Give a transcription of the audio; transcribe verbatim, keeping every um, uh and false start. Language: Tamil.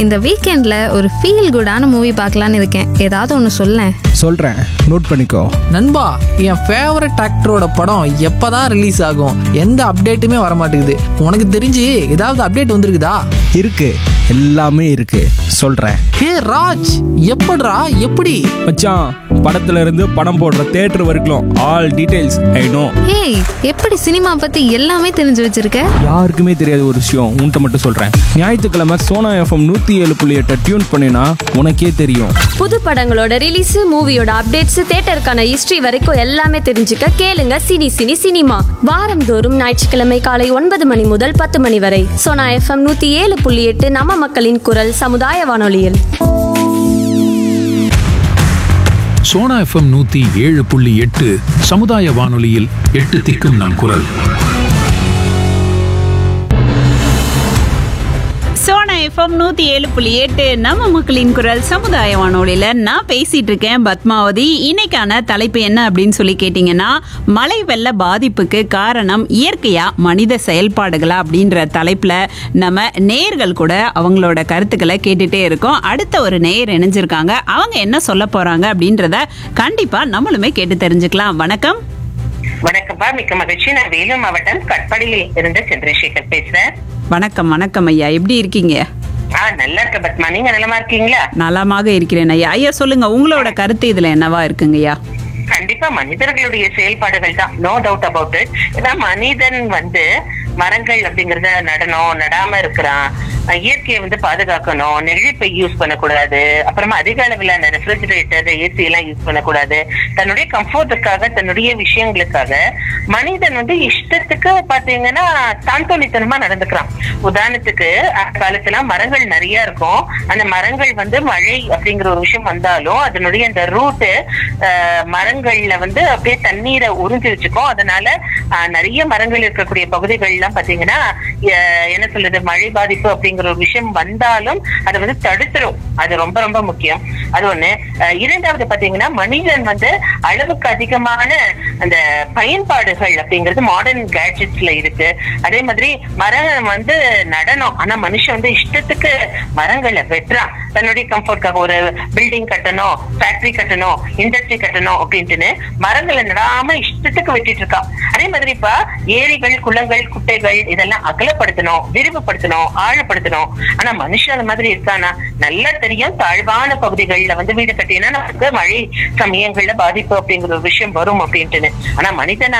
இந்த வீக்கெண்ட்ல ஒரு ஃபீல் குடான மூவி பார்க்கலான்னு இருக்கேன். ஏதாவது ஒன்று சொல்லேன். சொல்றேன், நோட் பண்ணிக்கோ. நண்பா, என் ஃபேவரட் ஆக்டரோட படம் எப்பதான் ரிலீஸ் ஆகும்? எந்த அப்டேட்டுமே வர மாட்டேங்குது. உனக்கு தெரிஞ்சு ஏதாவது அப்டேட் வந்திருக்குதா? இருக்கு, எல்லாமே இருக்கு, சொல்றேன். ஹே ராஜ், எப்படிடா? எப்படி மச்சான், படத்துல இருந்து படம் போடுற தியேட்டர் வரைக்கும் ஆல் டீடைல்ஸ் ஐ நோ. ஏய், எப்படி சினிமா பத்தி எல்லாமே தெரிஞ்சு வச்சிருக்க? யாருக்குமே தெரியாத ஒரு விஷயம் உன்கிட்ட மட்டும் சொல்றேன். ஞாயிற்றுக்கிழமை சோனா எஃப்எம் நூத்தி ஏழு புள்ளி எட்டை டியூன் பண்ணினா உனக்கே தெரியும். புது படங்களோட ரிலீஸ், மூவியோட அப்டேட்ஸ், தியேட்டருக்கான ஹிஸ்டரி வரைக்கும் எல்லாமே தெரிஞ்சுக்க கேளுங்க சினி சினி சினிமா. வாரந்தோறும் ஞாயிற்றுக்கிழமை காலை ஒன்பது மணி முதல் பத்து மணி வரை சோனா எஃப்எம் நூத்தி ஏழு புள்ளி எட்டு நம்ம மக்களின் குரல் சமுதாய வானொலியில். சோனா எஃப்எம் நூத்தி ஏழு புள்ளி எட்டு சமுதாய வானொலியில் எட்டு திக்கும் நம் குரல். சோனா எஃப்எம் நூத்தி ஏழு புள்ளி எட்டு நம்ம மக்களின் குரல் சமுதாய வானொலியில நான் பேசிட்டு இருக்கேன் பத்மாவதி. இன்னைக்கான தலைப்பு என்ன அப்படின்னு சொல்லி கேட்டீங்கன்னா, மழை வெள்ள பாதிப்புக்கு காரணம் இயற்கையா மனித செயல்பாடுகளா அப்படின்ற தலைப்புல நம்ம நேயர்கள் கூட அவங்களோட கருத்துக்களை கேட்டுட்டே இருக்கோம். அடுத்த ஒரு நேயர் இணைஞ்சிருக்காங்க. அவங்க என்ன சொல்ல போறாங்க அப்படின்றத கண்டிப்பா நம்மளுமே கேட்டு தெரிஞ்சுக்கலாம். வணக்கம். வணக்கம்ப்பா, மிக்க மகிழ்ச்சி. நான் வேலூர் மாவட்டம் கட்பாடியில் இருந்து சந்திரசேகர் பேசுறேன். வணக்கம் வணக்கம் ஐயா, எப்படி இருக்கீங்க? ஆஹ் நல்லா இருக்க பத்மா, நீங்க நலமா இருக்கீங்களா? நலமாக இருக்கிறேன் ஐயா. ஐயா சொல்லுங்க, உங்களோட கருத்து இதுல என்னவா இருக்குங்க ஐயா? கண்டிப்பா மனிதர்களுடைய செயல்பாடுகள் தான், நோ டவுட் அபவுட் இட். ஏன்னா மனிதன் வந்து மரங்கள் அப்படிங்கறத நடணும், நடாம இருக்கிறான். இயற்கையை வந்து பாதுகாக்கணும், நெழிப்பை யூஸ் பண்ணக்கூடாது, அப்புறமா அதிக அளவிலான ரெஃப்ரிஜரேட்டர், ஏசி எல்லாம் யூஸ் பண்ணக்கூடாது. தன்னுடைய கம்ஃபர்ட்டுக்காக, தன்னுடைய விஷயங்களுக்காக மனிதன் வந்து இஷ்டத்துக்கு பாத்தீங்கன்னா தாந்தோணித்தனமா நடந்துக்கிறான். உதாரணத்துக்கு காலத்துல மரங்கள் நிறைய இருக்கும். அந்த மரங்கள் வந்து மழை அப்படிங்கிற ஒரு விஷயம் வந்தாலும் அதனுடைய அந்த ரூட்டு மரங்கள்ல வந்து அப்படியே தண்ணீரை உறிஞ்சி வச்சுக்கும். அதனால நிறைய மரங்கள் இருக்கக்கூடிய பகுதிகள் எல்லாம் பாத்தீங்கன்னா என்ன சொல்றது, மழை பாதிப்பு அப்படிங்கிற ஒரு விஷயம் வந்தாலும் அதை வந்து தடுத்துரும். அது ரொம்ப ரொம்ப முக்கியம். அது ஒண்ணு. இரண்டாவது பாத்தீங்கன்னா, மனிதன் வந்து அளவுக்கு அதிகமான அந்த பயன்பாடுகள் அப்படிங்கிறது மாடர்ன் கேட்ஜெட்ஸ்ல இருக்கு. அதே மாதிரி மரம் வந்து நடனம், ஆனா மனுஷன் வந்து இஷ்டத்துக்கு மரங்களை வெட்டுறான். தன்னுடைய கம்ஃபர்ட்காக ஒரு பில்டிங் கட்டணும், ஃபேக்டரி கட்டணும், இண்டஸ்ட்ரி கட்டணும் அப்படின்ட்டு மரங்களை நடாம இஷ்டத்துக்கு வெட்டிட்டு இருக்கான். அதே மாதிரி இப்ப ஏரிகள், குளங்கள், குட்டைகள் இதெல்லாம் அகலப்படுத்தணும், விரிவுபடுத்தணும், ஆழப்படுத்தணும். ஆனா மனுஷன் அந்த மாதிரி இருக்கானா? நல்லா தெரியும், தாழ்வான பகுதிகள்ல வந்து வீடு கட்டினா நமக்கு மழை சமயங்கள்ல பாதிப்பு அப்படிங்கிற ஒரு விஷயம் வரும் அப்படின்ட்டு. ஆனா மனிதன்